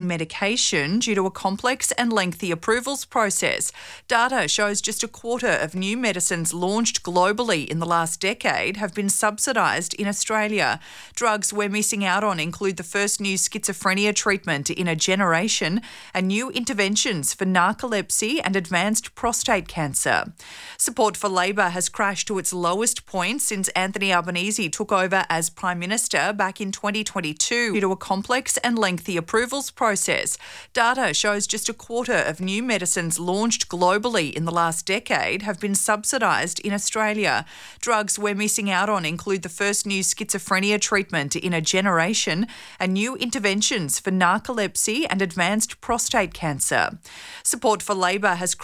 medication due to a complex and lengthy approvals process. Data shows just a quarter of new medicines launched globally in the last decade have been subsidised in Australia. Drugs we're missing out on include the first new schizophrenia treatment in a generation and new interventions for narcolepsy and advanced prostate cancer. Support for Labor has crashed to its lowest point since Anthony Albanese took over as Prime Minister back in 2022 due to a complex and lengthy approvals process. Data shows just a quarter of new medicines launched globally in the last decade have been subsidised in Australia. Drugs we're missing out on include the first new schizophrenia treatment in a generation and new interventions for narcolepsy and advanced prostate cancer. Support for Labor has